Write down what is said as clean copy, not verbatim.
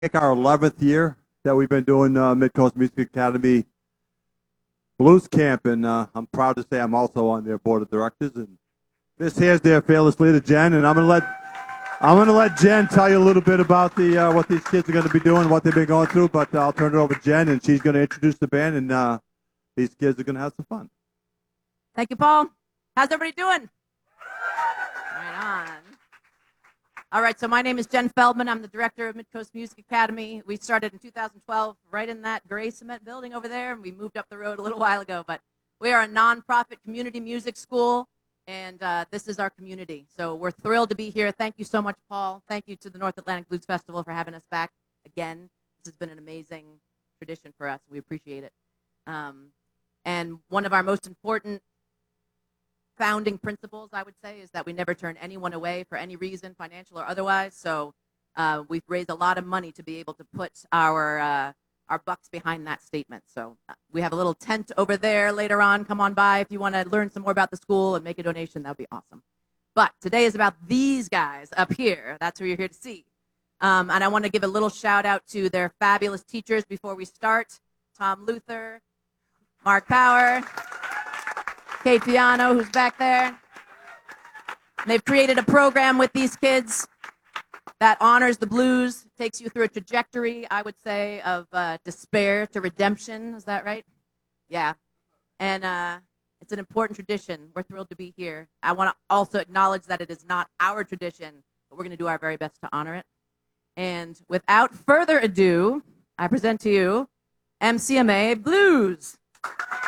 our 11th year that we've been doing Midcoast Music Academy Blues Camp, and I'm proud to say I'm also on their board of directors. And this here's their fearless leader, Jen, and I'm gonna let Jen tell you a little bit about the what these kids are going to be doing, what they've been going through. But I'll turn it over to Jen, and she's going to introduce the band, and these kids are going to have some fun. Thank you, Paul. How's everybody doing? Right on. All right, so my name is Jen Feldman. I'm the director of Midcoast Music Academy. We started in 2012 right in that gray cement building over there, and we moved up the road a little while ago. But we are a nonprofit community music school, and this is our community. So we're thrilled to be here. Thank you so much, Paul. Thank you to the North Atlantic Blues Festival for having us back again. This has been an amazing tradition for us. We appreciate it. And one of our most important founding principles, I would say, is that we never turn anyone away for any reason, financial or otherwise. So we've raised a lot of money to be able to put our bucks behind that statement. So we have a little tent over there later on. Come on by if you want to learn some more about the school and make a donation. That would be awesome. But today is about these guys up here. That's who you're here to see. And I want to give a little shout out to their fabulous teachers before we start. Tom Luther, Mark Power, Kate Piano, who's back there. And they've created a program with these kids that honors the blues, takes you through a trajectory, I would say, of despair to redemption. Is that right? Yeah. And it's an important tradition. We're thrilled to be here. I want to also acknowledge that it is not our tradition, but we're going to do our very best to honor it. And without further ado, I present to you MCMA Blues.